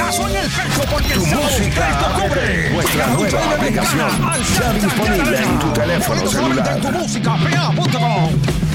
batacazo en el pecho porque Tu música cubre. nuestra nueva aplicación ya disponible en tu teléfono celular. Tu música, pea.com.